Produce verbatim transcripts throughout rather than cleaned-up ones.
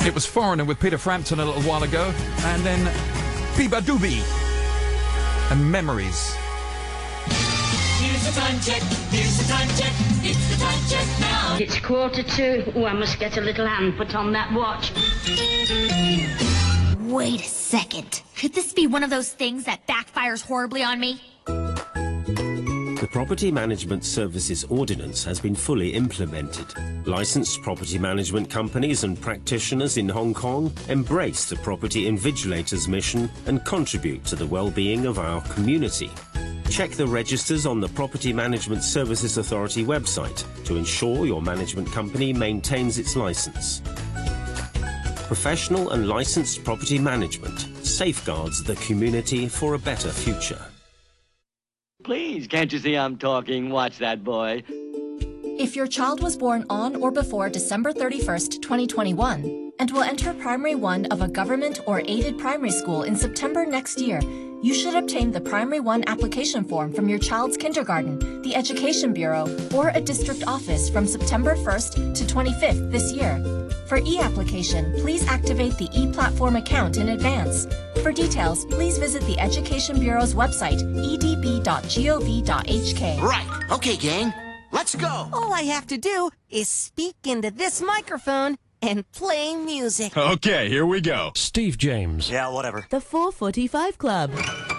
It was Foreigner with Peter Frampton a little while ago, and then Biba Doobie and Memories. Here's the time check, here's the time check, it's the time check now. It's quarter to. Oh, I must get a little hand put on that watch. Wait a second. Could this be one of those things that backfires horribly on me? The Property Management Services Ordinance has been fully implemented. Licensed property management companies and practitioners in Hong Kong embrace the property invigilator's mission and contribute to the well-being of our community. Check the registers on the Property Management Services Authority website to ensure your management company maintains its license. Professional and licensed property management safeguards the community for a better future. Please, can't you see I'm talking? Watch that boy. If your child was born on or before December thirty-first, twenty twenty-one, and will enter Primary one of a government or aided primary school in September next year, you should obtain the Primary one application form from your child's kindergarten, the Education Bureau, or a district office from September first to twenty-fifth this year. For e-application, please activate the e-platform account in advance. For details, please visit the Education Bureau's website, e d b dot gov dot h k. Right. Okay, gang. Let's go. All I have to do is speak into this microphone and play music. Okay, here we go. Steve James. Yeah, whatever. The four forty-five Club.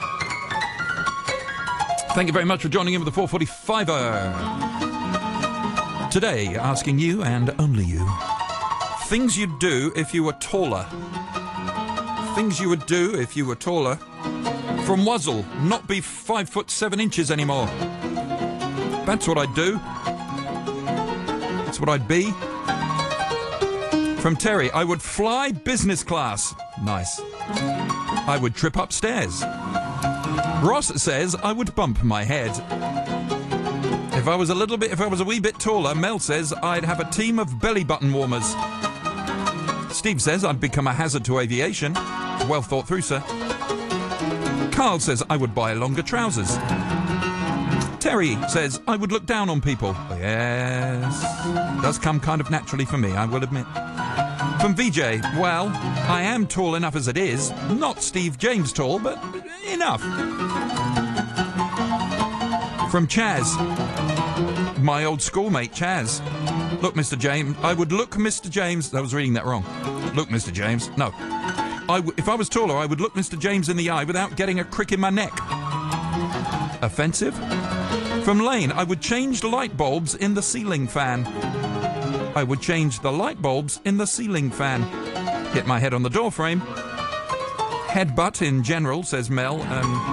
Thank you very much for joining in with the four forty-fiver. Today, asking you, and only you, things you'd do if you were taller. Things you would do if you were taller. From Wuzzle, not be five foot seven inches anymore. That's what I'd do. That's what I'd be. From Terry, I would fly business class. Nice. I would trip upstairs. Ross says I would bump my head. If I was a little bit, if I was a wee bit taller, Mel says I'd have a team of belly button warmers. Steve says I'd become a hazard to aviation. Well thought through, sir. Carl says I would buy longer trousers. Terry says I would look down on people. Yes. Does come kind of naturally for me, I will admit. From V J, well, I am tall enough as it is. Not Steve James tall, but enough. From Chaz, my old schoolmate Chaz. Look, Mister James, I would look Mister James... I was reading that wrong. Look, Mister James. No. I w- if I was taller, I would look Mister James in the eye without getting a crick in my neck. Offensive? From Lane, I would change light bulbs in the ceiling fan. I would change the light bulbs in the ceiling fan. Hit my head on the door frame. Headbutt in general, says Mel. Um...